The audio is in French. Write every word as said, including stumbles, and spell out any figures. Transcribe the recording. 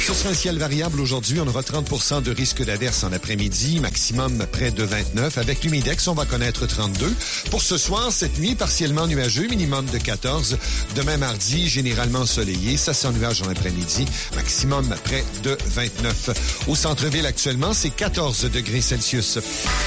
Ce sera un ciel variable aujourd'hui. On aura trente pour cent de risque d'averse en après-midi, maximum près de vingt-neuf. Avec l'humidex, on va connaître trente-deux. Pour ce soir, cette nuit, partiellement nuageux, minimum de quatorze. Demain mardi, généralement ensoleillé. Ça, c'est en nuage en après-midi, maximum près de vingt-neuf. Au centre-ville, actuellement, c'est quatorze degrés Celsius.